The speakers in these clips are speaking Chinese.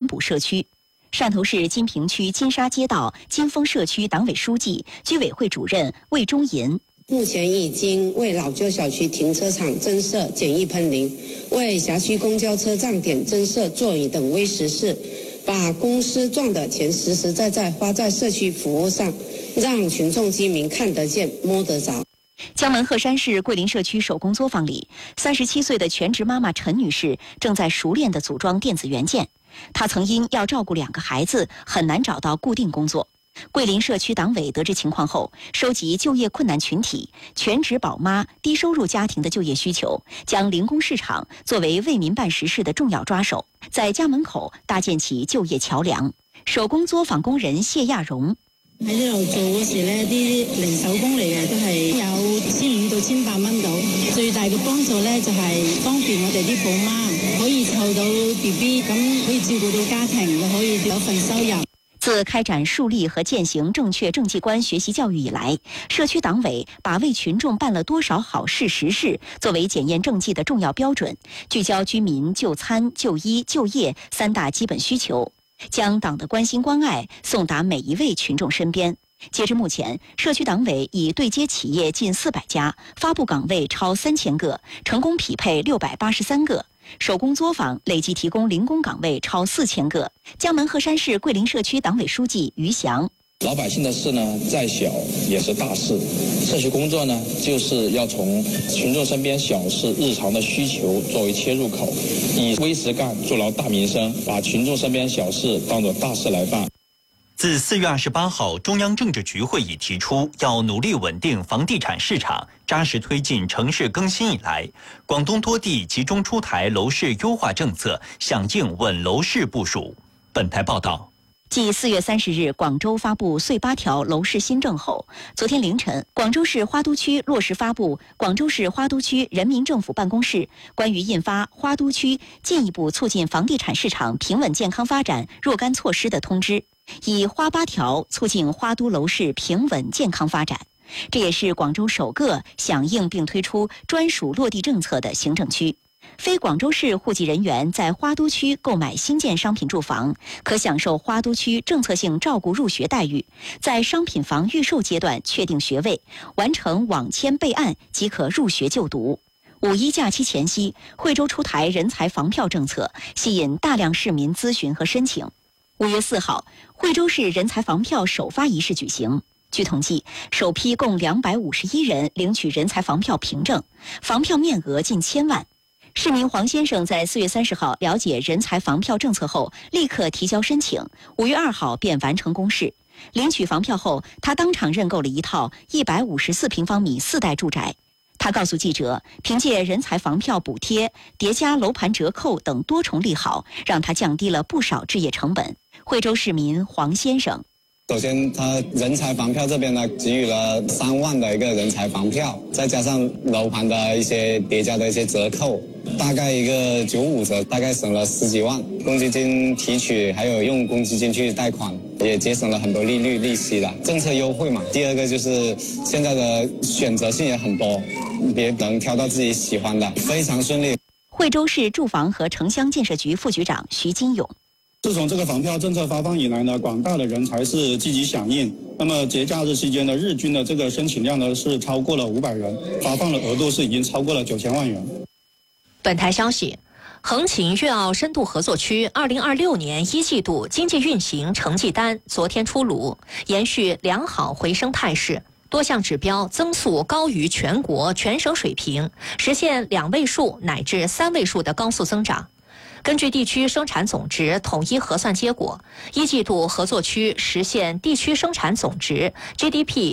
补社区。汕头市金平区金沙街道金丰社区党委书记、居委会主任魏忠银。 目前已经为老旧小区停车场增设简易喷淋，为辖区公交车站点增设座椅等微实事，把公司赚的钱实实在在花在社区服务上，让群众居民看得见摸得着。 江门鹤山市桂林社区手工作坊里，37岁的全职妈妈陈女士正在熟练地组装电子元件。她曾因要照顾2个孩子，很难找到固定工作。桂林社区党委得知情况后，收集就业困难群体、全职宝妈、低收入家庭的就业需求，将零工市场作为为民办实事的重要抓手，在家门口搭建起就業橋梁。手工作坊工人謝亞榮。 喺呢度做嗰時呢，啲零手工嚟嘅都係有1500到1800蚊到。最大嘅幫助呢，就係方便我哋啲寶媽可以湊到 BB， 咁可以照顧到家庭，又可以有份收入。 自開展樹立和踐行正確政績觀學習教育以來，社區黨委把為群眾辦了多少好事實事作為檢驗政績的重要標準，聚焦居民就餐、就醫、就業3大基本需求，將黨的關心關愛送達每一位群眾身邊。截至目前，社區黨委已對接企業近400家，發布崗位超3000個，成功匹配683個。手工作坊累计提供零工岗位超4000个。江门鹤山市桂林社区党委书记于翔： 老百姓的事呢，再小也是大事。社区工作呢，就是要从群众身边小事、日常的需求作为切入口，以微实干筑牢大民生，把群众身边小事当作大事来办。 自4月28号，中央政治局会议提出要努力稳定房地产市场，扎实推进城市更新以来，广东多地集中出台楼市优化政策，响应稳楼市部署。本台报道。 继4月30日广州发布穗8条楼市新政后，昨天凌晨，广州市花都区落实发布广州市花都区人民政府办公室关于印发花都区进一步促进房地产市场平稳健康发展若干措施的通知，以花8条促进花都楼市平稳健康发展。这也是广州首个响应并推出专属落地政策的行政区。非广州市户籍人员在花都区购买新建商品住房，可享受花都区政策性照顾入学待遇，在商品房预售阶段确定学位，完成网签备案即可入学就读。五一假期前夕，惠州出台人才房票政策，吸引大量市民咨询和申请。5月4号，惠州市人才房票首发仪式举行。据统计，首批共251人领取人才房票凭证，房票面额近1000万。市民黄先生在4月30号了解人才房票政策后，立刻提交申请，5月2号便完成公示。领取房票后，他当场认购了一套154平方米4代住宅。他告诉记者，凭借人才房票补贴、叠加楼盘折扣等多重利好，让他降低了不少置业成本。惠州市民黄先生。 首先，他人才房票这边呢，给予了3万的一个人才房票，再加上楼盘的一些叠加的一些折扣，大概一个95折，大概省了10几万。公积金提取还有用公积金去贷款，也节省了很多利率利息了，政策优惠嘛。第二个就是现在的选择性也很多，也能挑到自己喜欢的，非常顺利。 惠州市住房和城乡建设局副局长徐金勇。 自从这个房票政策发放以来呢，广大的人才是积极响应。那么节假日期间呢，日均的这个申请量呢是超过了500人，发放的额度是已经超过了9000万元。 本台消息，横琴粤澳深度合作区2026年1季度经济运行成绩单昨天出炉，延续良好回升态势。多项指标增速高于全国全省水平，实现2位数乃至3位数的高速增长。根据地区生产总值统一核算结果，1季度合作区实现地区生产总值 GDP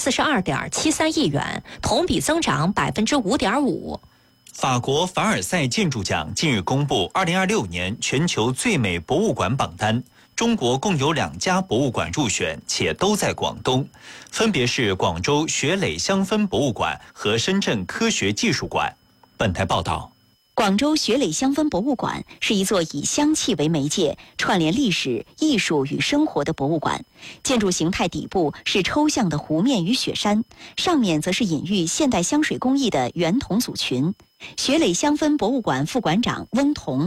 142.73亿元，同比增长5.5%。 法国凡尔赛建筑奖近日公布2026年全球最美博物馆榜单，中国共有2家博物馆入选，且都在广东，分别是广州雪磊香氛博物馆和深圳科学技术馆。本台报道。 广州雪磊香氛博物馆是一座以香气为媒介，串联历史、艺术与生活的博物馆。建筑形态底部是抽象的湖面与雪山，上面则是隐喻现代香水工艺的圆筒组群。雪磊香氛博物馆副馆长温彤。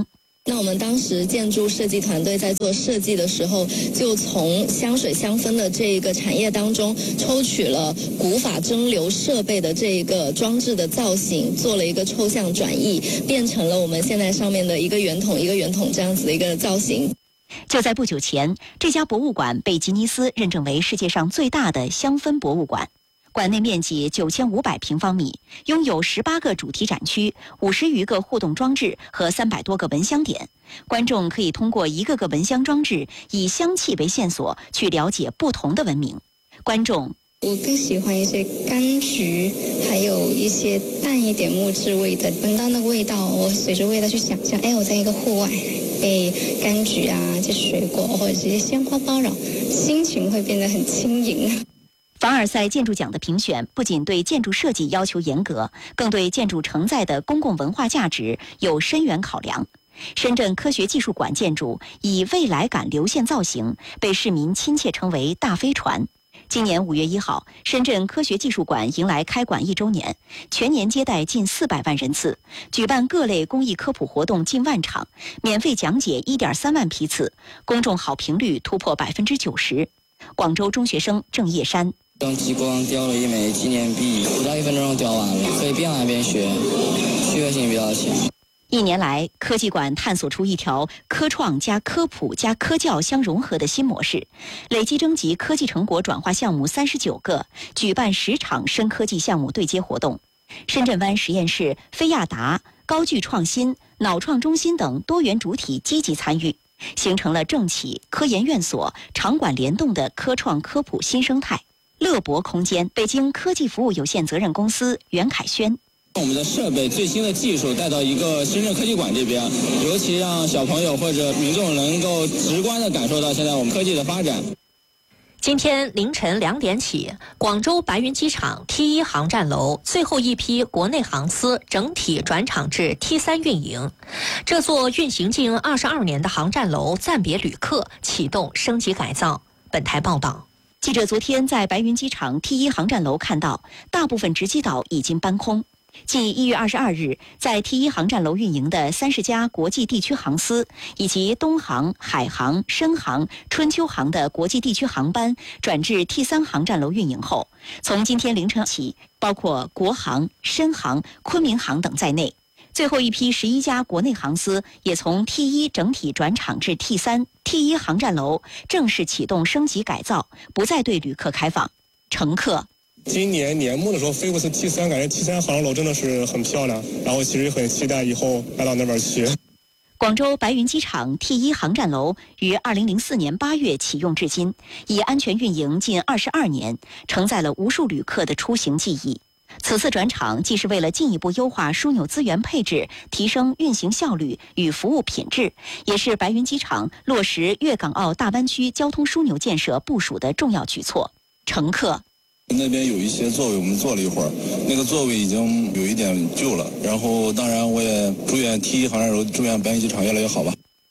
那我们当时建筑设计团队在做设计的时候，就从香水香氛的这个产业当中抽取了古法蒸馏设备的这个装置的造型，做了一个抽象转译，变成了我们现在上面的一个圆筒这样子的一个造型。 就在不久前，这家博物馆被吉尼斯认证为世界上最大的香氛博物馆。馆内面积9500平方米，拥有18个主题展区、50余个互动装置和300多个闻香点。观众可以通过一个个闻香装置，以香气为线索，去了解不同的文明。观众， 我更喜欢一些柑橘，还有一些淡一点木质味的。闻到那个味道，我随着味道去想象，我在一个户外，被柑橘啊、这水果或者这些鲜花包绕，心情会变得很轻盈。 凡尔赛建筑奖的评选不仅对建筑设计要求严格，更对建筑承载的公共文化价值有深远考量。深圳科学技术馆建筑以未来感流线造型，被市民亲切称为大飞船。今年5月1号，深圳科学技术馆迎来开馆1周年，全年接待近400万人次，举办各类公益科普活动近万场，免费讲解1.3万批次，公众好评率突破90%。广州中学生郑叶山， 用激光雕了一枚纪念币，不到1分钟雕完了，可以边玩边学，趣味性比较强。 1年来，科技馆探索出一条科创加科普加科教相融合的新模式，累计征集科技成果转化项目39个，举办10场深科技项目对接活动。深圳湾实验室、飞亚达、高聚创新、脑创中心等多元主体积极参与，形成了政企、科研院所、场馆联动的科创科普新生态。乐博空间北京科技服务有限责任公司袁凯轩， 我们的设备最新的技术带到一个深圳科技馆这边，尤其让小朋友或者民众能够直观地感受到现在我们科技的发展。 今天凌晨2点起，广州白云机场 T1 航站楼最后一批国内航司整体转场至 T3 运营。这座运行近22年的航站楼暂别旅客，启动升级改造。本台报道。 记者昨天在白云机场 T1 航站楼看到，大部分值机岛已经搬空。继1月22日在 T1 航站楼运营的30家国际地区航司，以及东航、海航、深航、春秋航的国际地区航班转至 T3 航站楼运营后，从今天凌晨起，包括国航、深航、昆明航等在内，最后一批11家国内航司也从 T1 整体转场至 T3。T1 航站楼正式启动升级改造，不再对旅客开放。乘客， 今年年末的时候飞过次 T3， 感觉 T3 航站楼真的是很漂亮，然后其实很期待以后来到那边去。 广州白云机场 T1 航站楼于2004年8月启用至今，已安全运营近22年，承载了无数旅客的出行记忆。此次转场既是为了进一步优化枢纽资源配置，提升运行效率与服务品质，也是白云机场落实粤港澳大湾区交通枢纽建设部署的重要举措。乘客， 那边有一些座位我们坐了一会儿，那个座位已经有一点旧了，然后当然我也祝愿 T1 航站楼，祝愿白云机场越来越好吧。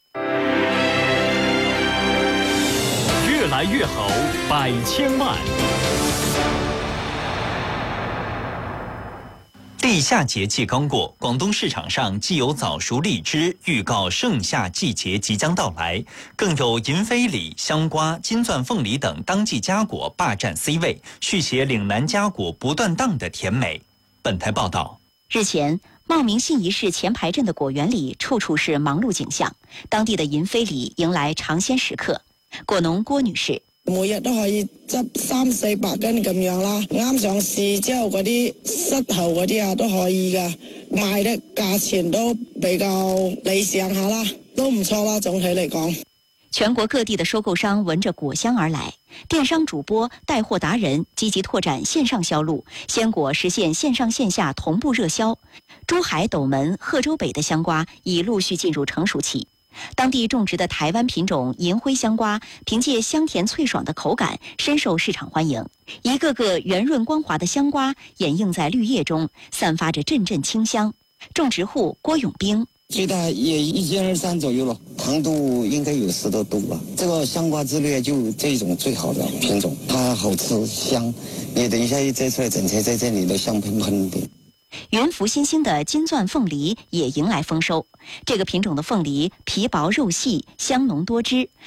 越来越好，百千万。 立夏节气刚过，广东市场上既有早熟荔枝预告盛夏季节即将到来，更有银飞李、香瓜、金钻凤梨等当季佳果霸占 C 位，续写岭南佳果不断档的甜美。本台报道， 日前，茂名信宜市前排镇的果园里处处是忙碌景象，当地的银飞李迎來嘗鮮時刻。果農郭女士， 每日都可以執300-400斤咁樣啦，啱上市之後嗰啲膝後嗰啲啊都可以㗎，賣的價錢都比較理想下啦，都唔錯啦，總體嚟講。 全國各地的收購商聞着果香而來，電商主播、帶貨達人積極拓展線上銷路，鮮果實現線上線下同步熱銷。珠海、斗門、賀州北的香瓜已陸續進入成熟期。當地種植的台灣品種銀輝香瓜，憑借香甜脆爽的口感，深受市場歡迎。一個個圓潤光滑的香瓜掩映在綠葉中，散發着陣陣清香。種植戶郭永兵， 最大也1.23左右了，糖度應該有10多度吧。這個香瓜之列就這種最好的品種，它好吃香，你等一下一摘出來，整車在這裡都香噴噴的。 云浮新兴的金钻凤梨也迎来丰收。这个品种的凤梨皮薄肉细，香浓多汁，